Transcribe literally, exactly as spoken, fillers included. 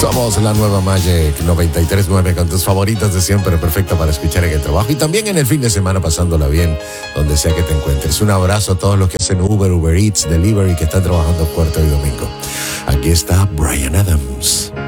Somos la nueva Magic noventa y tres punto nueve con tus favoritas de siempre, perfecta para escuchar en el trabajo y también en el fin de semana pasándola bien, donde sea que te encuentres. Un abrazo a todos los que hacen Uber, Uber Eats, Delivery, que están trabajando fuerte hoy domingo. Aquí está Bryan Adams.